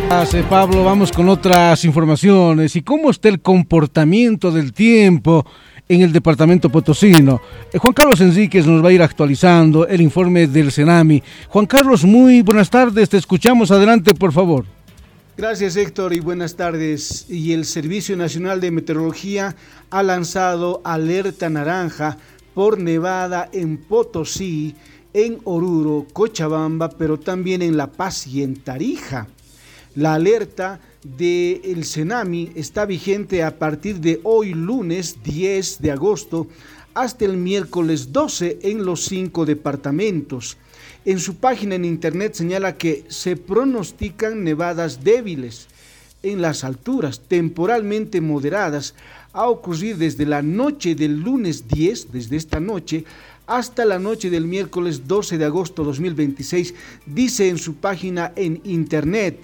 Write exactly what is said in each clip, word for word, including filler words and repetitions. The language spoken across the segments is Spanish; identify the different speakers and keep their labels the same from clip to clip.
Speaker 1: Gracias, Pablo. Vamos con otras informaciones. ¿Y cómo está el comportamiento del tiempo en el departamento potosino? Eh, Juan Carlos Enríquez nos va a ir actualizando el informe del Senami. Juan Carlos, muy buenas tardes. Te escuchamos. Adelante, por favor.
Speaker 2: Gracias, Héctor, y buenas tardes. Y el Servicio Nacional de Meteorología ha lanzado alerta naranja por nevada en Potosí, en Oruro, Cochabamba, pero también en La Paz y en Tarija. La alerta del Senami está vigente a partir de hoy, lunes diez de agosto, hasta el miércoles doce en los cinco departamentos. En su página en internet señala que se pronostican nevadas débiles en las alturas, temporalmente moderadas, a ocurrir desde la noche del lunes diez, desde esta noche, hasta la noche del miércoles doce de agosto de dos mil veintiséis, dice en su página en internet.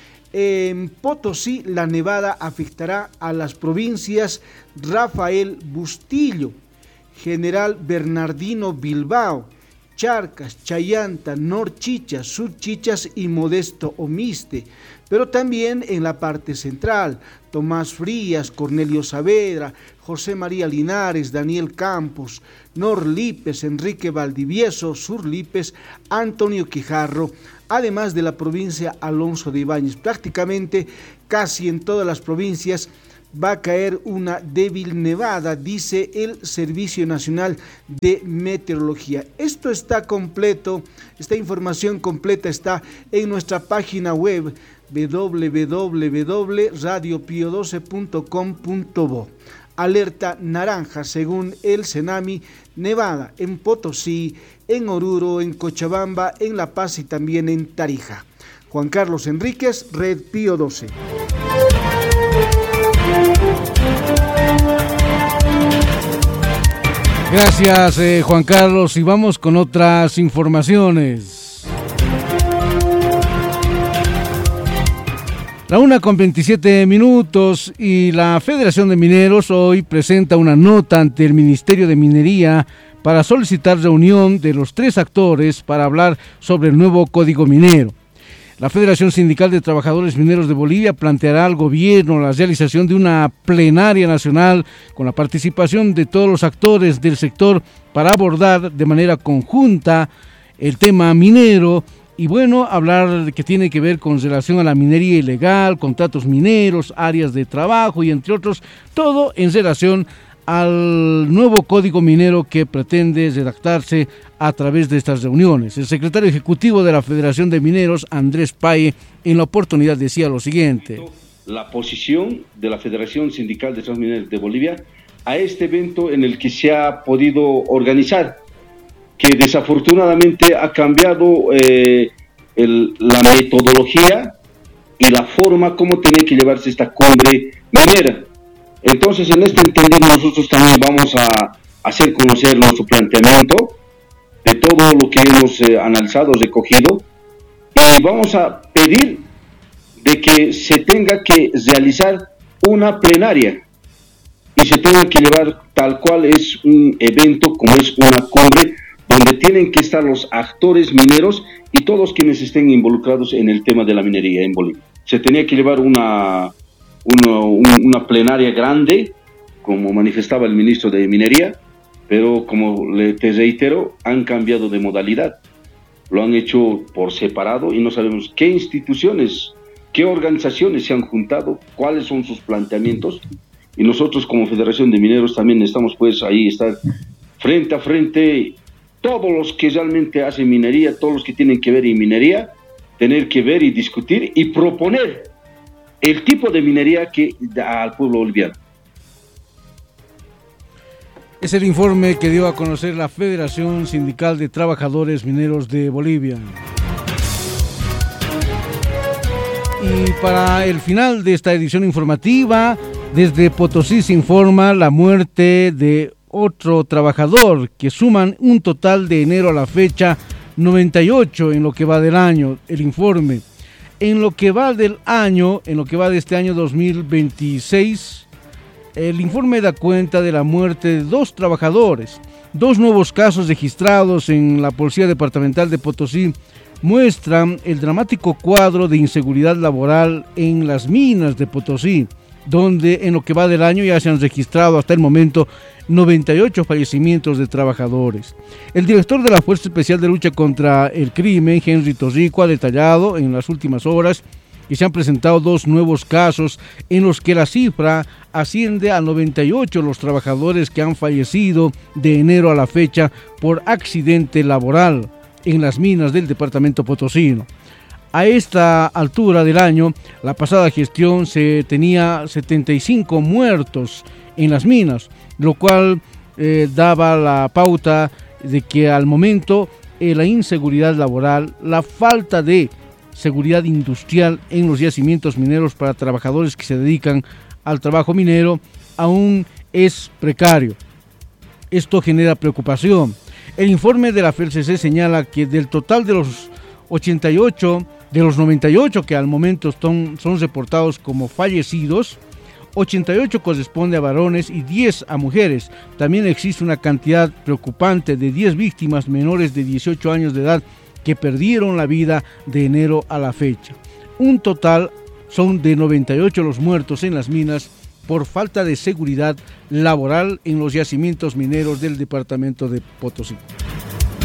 Speaker 2: En Potosí, la nevada afectará a las provincias Rafael Bustillo, General Bernardino Bilbao, Charcas, Chayanta, Norchichas, Surchichas y Modesto Omiste, pero también en la parte central, Tomás Frías, Cornelio Saavedra, José María Linares, Daniel Campos, Norlipes, Enrique Valdivieso, Surlipes, Antonio Quijarro, además de la provincia Alonso de Ibáñez. Prácticamente casi en todas las provincias va a caer una débil nevada, dice el Servicio Nacional de Meteorología. Esto está completo, esta información completa está en nuestra página web doble u doble u doble u punto radio pio doce punto com punto bo. Alerta naranja según el Senami, nevada en Potosí, en Oruro, en Cochabamba, en La Paz y también en Tarija. Juan Carlos Enríquez, Red Pío doce.
Speaker 1: Gracias, eh, Juan Carlos, y vamos con otras informaciones. La una con veintisiete minutos y la Federación de Mineros hoy presenta una nota ante el Ministerio de Minería para solicitar reunión de los tres actores para hablar sobre el nuevo Código Minero. La Federación Sindical de Trabajadores Mineros de Bolivia planteará al gobierno la realización de una plenaria nacional con la participación de todos los actores del sector para abordar de manera conjunta el tema minero y bueno, hablar que tiene que ver con relación a la minería ilegal, contratos mineros, áreas de trabajo y entre otros, todo en relación al nuevo Código Minero que pretende redactarse a través de estas reuniones. El secretario ejecutivo de la Federación de Mineros, Andrés Paye, en la oportunidad decía lo siguiente.
Speaker 3: La posición de la Federación Sindical de Trabajadores Mineros de Bolivia a este evento en el que se ha podido organizar, que desafortunadamente ha cambiado eh, el, la metodología y la forma como tiene que llevarse esta cumbre minera. Entonces, en este entendido, nosotros también vamos a hacer conocer nuestro planteamiento de todo lo que hemos eh, analizado, recogido, y vamos a pedir de que se tenga que realizar una plenaria y se tenga que llevar tal cual es un evento, como es una cumbre, donde tienen que estar los actores mineros y todos quienes estén involucrados en el tema de la minería en Bolivia. Se tenía que llevar una, una, una plenaria grande, como manifestaba el ministro de Minería, pero como le, te reitero, han cambiado de modalidad. Lo han hecho por separado y no sabemos qué instituciones, qué organizaciones se han juntado, cuáles son sus planteamientos. Y nosotros como Federación de Mineros también estamos pues ahí, estar frente a frente, todos los que realmente hacen minería, todos los que tienen que ver en minería, tener que ver y discutir y proponer el tipo de minería que da al pueblo boliviano.
Speaker 1: Es el informe que dio a conocer la Federación Sindical de Trabajadores Mineros de Bolivia. Y para el final de esta edición informativa, desde Potosí se informa la muerte de otro trabajador, que suman un total de enero a la fecha noventa y ocho en lo que va del año. El informe, en lo que va del año, en lo que va de este año dos mil veintiséis, el informe da cuenta de la muerte de dos trabajadores, dos nuevos casos registrados en la Policía Departamental de Potosí muestran el dramático cuadro de inseguridad laboral en las minas de Potosí, donde en lo que va del año ya se han registrado hasta el momento noventa y ocho fallecimientos de trabajadores. El director de la Fuerza Especial de Lucha contra el Crimen, Henry Torrico, ha detallado en las últimas horas que se han presentado dos nuevos casos en los que la cifra asciende a noventa y ocho los trabajadores que han fallecido de enero a la fecha por accidente laboral en las minas del departamento potosino. A esta altura del año, la pasada gestión se tenía setenta y cinco muertos en las minas, lo cual eh, daba la pauta de que al momento eh, la inseguridad laboral, la falta de seguridad industrial en los yacimientos mineros para trabajadores que se dedican al trabajo minero aún es precario. Esto genera preocupación. El informe de la F E L C C señala que del total de los ochenta y ocho, de los noventa y ocho que al momento son, son reportados como fallecidos, ochenta y ocho corresponde a varones y diez a mujeres. También existe una cantidad preocupante de diez víctimas menores de dieciocho años de edad que perdieron la vida de enero a la fecha. Un total son de noventa y ocho los muertos en las minas por falta de seguridad laboral en los yacimientos mineros del departamento de Potosí.